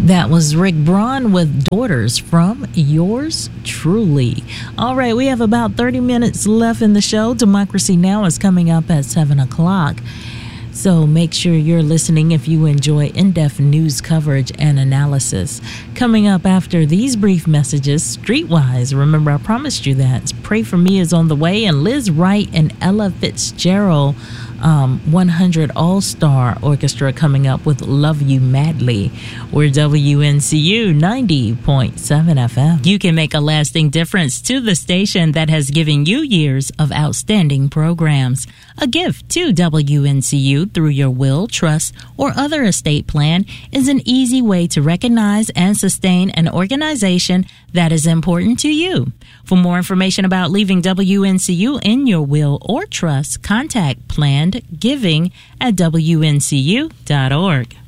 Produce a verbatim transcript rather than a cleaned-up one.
That was Rick Braun with Daughters from yours truly. All right, we have about thirty minutes left in the show. Democracy Now! Is coming up at seven o'clock. So make sure you're listening if you enjoy in-depth news coverage and analysis. Coming up after these brief messages, Streetwise. Remember, I promised you that. Pray For Me is on the way, and Liz Wright and Ella Fitzgerald um, one hundred All-Star Orchestra coming up with Love You Madly. We're W N C U ninety point seven F M. You can make a lasting difference to the station that has given you years of outstanding programs. A gift to W N C U through your will, trust, or other estate plan is an easy way to recognize and sustain an organization that is important to you. For more information about leaving W N C U in your will or trust, contact Planned Giving at W N C U dot org.